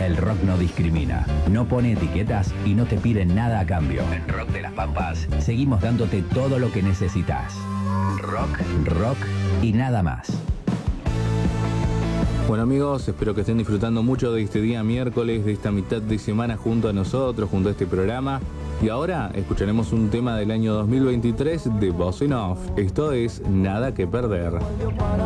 El rock no discrimina, no pone etiquetas y no te pide nada a cambio. En Rock de las Pampas seguimos dándote todo lo que necesitas. Rock y nada más. Bueno amigos, espero que estén disfrutando mucho de este día miércoles, de esta mitad de semana junto a nosotros, junto a este programa. Y ahora escucharemos un tema del año 2023 de Bossa Nova. Esto es Nada que Perder.